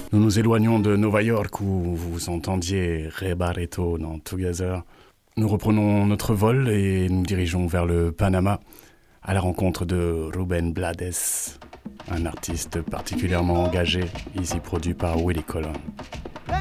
Nous nous éloignons de Nova York où vous entendiez Ray Barretto dans Together. Nous reprenons notre vol et nous dirigeons vers le Panama à la rencontre de Ruben Blades, un artiste particulièrement engagé, ici produit par Willie Colon.